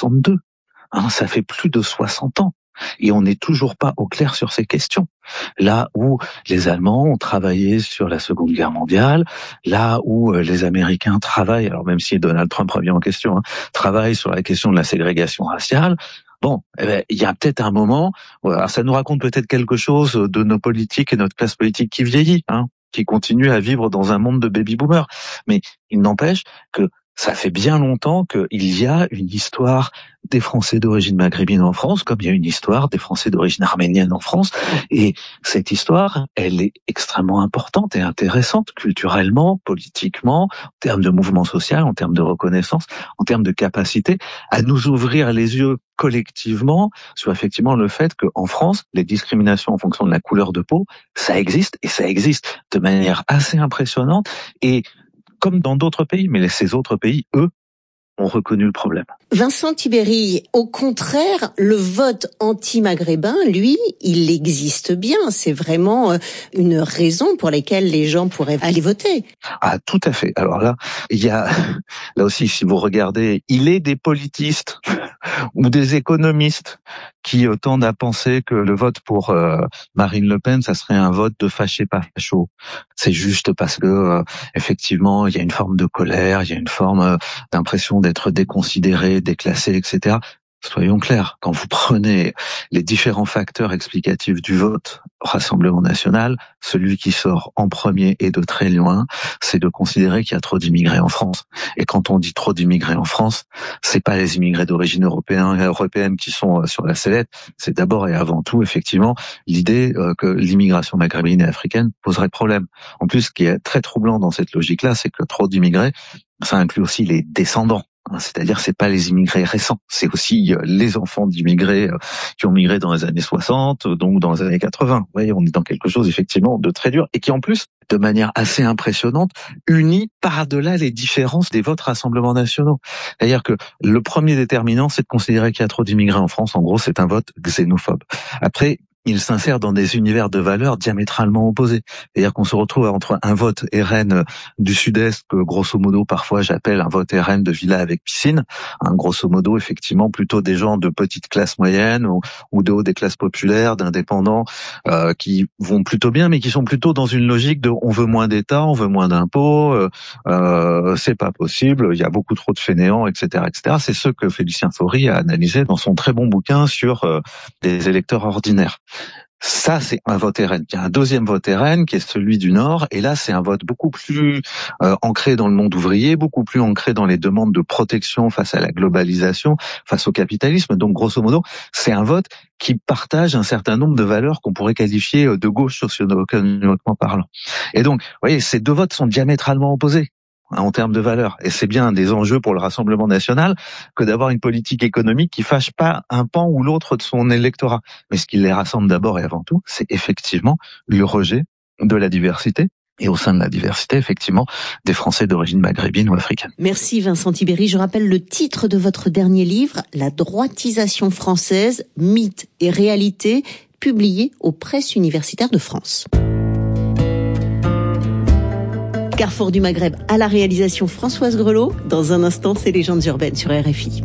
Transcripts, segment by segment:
62. Ça fait plus de 60 ans. Et on n'est toujours pas au clair sur ces questions. Là où les Allemands ont travaillé sur la Seconde Guerre mondiale, là où les Américains travaillent, alors même si Donald Trump revient en question, travaillent sur la question de la ségrégation raciale, bon, il y a peut-être un moment, alors ça nous raconte peut-être quelque chose de nos politiques et notre classe politique qui vieillit, qui continue à vivre dans un monde de baby-boomers. Mais il n'empêche que ça fait bien longtemps qu'il y a une histoire des Français d'origine maghrébine en France, comme il y a une histoire des Français d'origine arménienne en France. Et cette histoire, elle est extrêmement importante et intéressante culturellement, politiquement, en termes de mouvement social, en termes de reconnaissance, en termes de capacité à nous ouvrir les yeux collectivement sur effectivement le fait qu'en France, les discriminations en fonction de la couleur de peau, ça existe et ça existe de manière assez impressionnante et comme dans d'autres pays, mais ces autres pays, eux, ont reconnu le problème. Vincent Tibéri, au contraire, le vote anti-maghrébin, lui, il existe bien. C'est vraiment une raison pour laquelle les gens pourraient aller voter. Ah, tout à fait. Alors là, il y a, là aussi, si vous regardez, il est des politistes ou des économistes qui tendent à penser que le vote pour Marine Le Pen, ça serait un vote de fâché pas facho. C'est juste parce que effectivement, il y a une forme de colère, il y a une forme d'impression d'être déconsidéré, déclassé, etc. Soyons clairs, quand vous prenez les différents facteurs explicatifs du vote au Rassemblement national, celui qui sort en premier et de très loin, c'est de considérer qu'il y a trop d'immigrés en France. Et quand on dit trop d'immigrés en France, c'est pas les immigrés d'origine européenne qui sont sur la sellette, c'est d'abord et avant tout, effectivement, l'idée que l'immigration maghrébine et africaine poserait problème. En plus, ce qui est très troublant dans cette logique-là, c'est que trop d'immigrés, ça inclut aussi les descendants. C'est-à-dire, c'est pas les immigrés récents, c'est aussi les enfants d'immigrés qui ont migré dans les années 60, donc dans les années 80. Vous voyez, on est dans quelque chose effectivement de très dur et qui en plus, de manière assez impressionnante, unit par-delà les différences des votes rassemblements nationaux. C'est-à-dire que le premier déterminant, c'est de considérer qu'il y a trop d'immigrés en France. En gros, c'est un vote xénophobe. Après, il s'insère dans des univers de valeurs diamétralement opposés. C'est-à-dire qu'on se retrouve entre un vote RN du Sud-Est que, grosso modo, parfois j'appelle un vote RN de villa avec piscine. Grosso modo, effectivement, plutôt des gens de petite classe moyenne ou de haut des classes populaires, d'indépendants, qui vont plutôt bien, mais qui sont plutôt dans une logique de on veut moins d'État, on veut moins d'impôts, c'est pas possible, il y a beaucoup trop de fainéants, etc., etc. C'est ce que Félicien Faury a analysé dans son très bon bouquin sur les électeurs ordinaires. Ça, c'est un vote RN. Il y a un deuxième vote RN qui est celui du Nord. Et là, c'est un vote beaucoup plus ancré dans le monde ouvrier, beaucoup plus ancré dans les demandes de protection face à la globalisation, face au capitalisme. Donc, grosso modo, c'est un vote qui partage un certain nombre de valeurs qu'on pourrait qualifier de gauche socio-économiquement parlant. Et donc, vous voyez, ces deux votes sont diamétralement opposés en termes de valeurs. Et c'est bien un des enjeux pour le Rassemblement national que d'avoir une politique économique qui fâche pas un pan ou l'autre de son électorat. Mais ce qui les rassemble d'abord et avant tout, c'est effectivement le rejet de la diversité. Et au sein de la diversité, effectivement, des Français d'origine maghrébine ou africaine. Merci Vincent Tibéri. Je rappelle le titre de votre dernier livre, La droitisation française, mythe et réalité, publié aux Presses universitaires de France. Carrefour du Maghreb à la réalisation Françoise Grelot. Dans un instant, c'est Légendes urbaines sur RFI.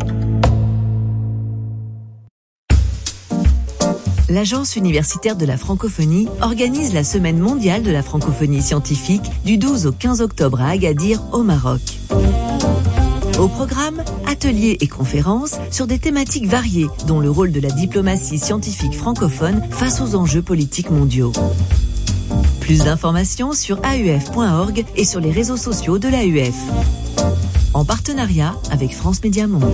L'Agence universitaire de la francophonie organise la Semaine mondiale de la francophonie scientifique du 12 au 15 octobre à Agadir, au Maroc. Au programme, ateliers et conférences sur des thématiques variées, dont le rôle de la diplomatie scientifique francophone face aux enjeux politiques mondiaux. Plus d'informations sur AUF.org et sur les réseaux sociaux de l'AUF. En partenariat avec France Média Monde.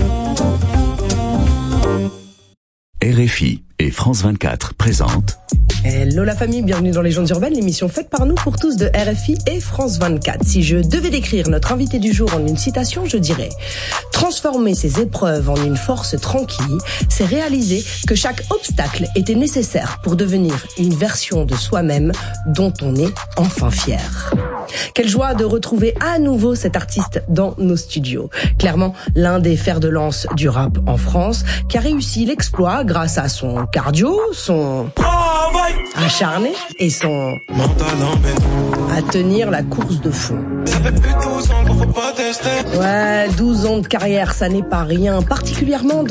RFI et France 24 présentent. Hello la famille, bienvenue dans Légendes urbaines, l'émission faite par nous pour tous de RFI et France 24. Si je devais décrire notre invité du jour en une citation, je dirais: transformer ses épreuves en une force tranquille, c'est réaliser que chaque obstacle était nécessaire pour devenir une version de soi-même dont on est enfin fier. Quelle joie de retrouver à nouveau cet artiste dans nos studios. Clairement, l'un des fers de lance du rap en France, qui a réussi l'exploit grâce à son cardio, son acharné et son à tenir la course de fond. Ça fait plus de 12 ans qu'on faut pas tester. Ouais, 12 ans de carrière, ça n'est pas rien, particulièrement